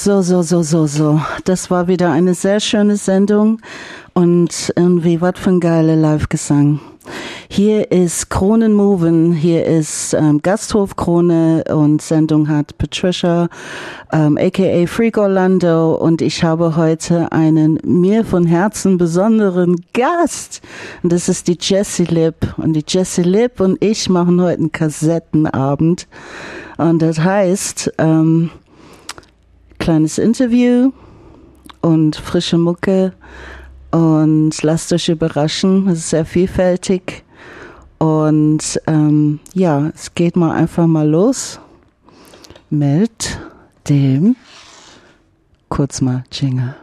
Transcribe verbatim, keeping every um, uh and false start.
So, so, so, so, so. Das war wieder eine sehr schöne Sendung und irgendwie was für ein geiler Live-Gesang. Hier ist Kronenmoven, hier ist ähm, Gasthof Krone und Sendung hat Patricia, ähm, aka Freak Orlando, und ich habe heute einen mir von Herzen besonderen Gast. Und das ist die Jessie Lipp. Und die Jessie Lipp und ich machen heute einen Kassettenabend. Und das heißt, ähm, kleines Interview und frische Mucke. Und lasst euch überraschen, es ist sehr vielfältig. Und ähm, ja, es geht mal einfach mal los mit dem, kurz mal Jingle.